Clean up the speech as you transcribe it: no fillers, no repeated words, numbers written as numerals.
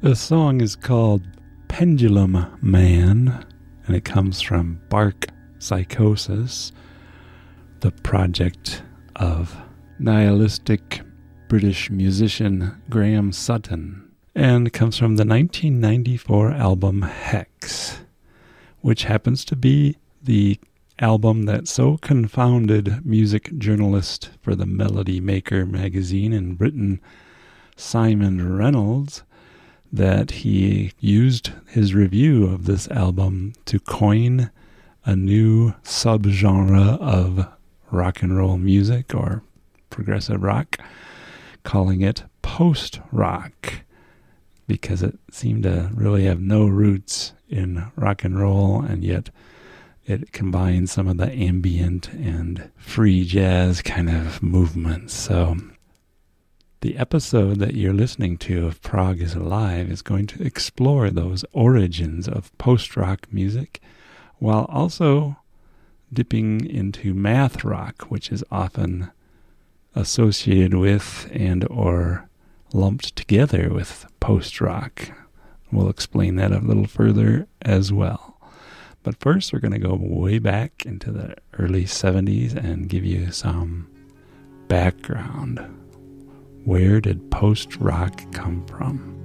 The song is called Pendulum Man, and it comes from Bark Psychosis, the project of nihilistic British musician Graham Sutton, and comes from the 1994 album Hex, which happens to be the album that so confounded music journalist for the Melody Maker magazine in Britain, Simon Reynolds, that he used his review of this album to coin a new subgenre of rock and roll music, or progressive rock, calling it post-rock, because it seemed to really have no roots in rock and roll, and yet it combines some of the ambient and free jazz kind of movements. So the episode that you're listening to of Prog is Alive is going to explore those origins of post-rock music, while also dipping into math rock, which is often associated with and or lumped together with post-rock. We'll explain that a little further as well. But first, we're going to go way back into the early 70s and give you some background. Where did post-rock come from?